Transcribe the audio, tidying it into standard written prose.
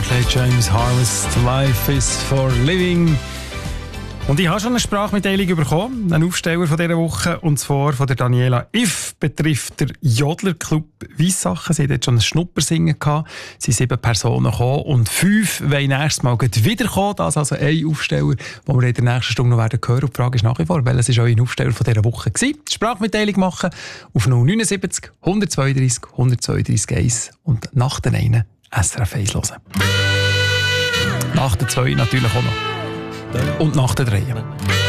Barclay James Harvest, Life is for Living. Und ich habe schon eine Sprachmitteilung bekommen, einen Aufsteller von dieser Woche, und zwar von der Daniela If, betrifft der Jodlerclub Weissachen. Sie hat jetzt schon ein Schnuppersingen gehabt, es sind 7 Personen gekommen und 5 wollen nächstes Mal wiederkommen. Das ist also ein Aufsteller, den wir in der nächsten Stunde noch hören werden. Und die Frage ist nach wie vor, welches war euer Aufsteller von dieser Woche gewesen? Die Sprachmitteilung machen auf 079 132 132 1 und nach den einen SRF 1 hören. Nach den 2 natürlich auch noch. Und nach den 3.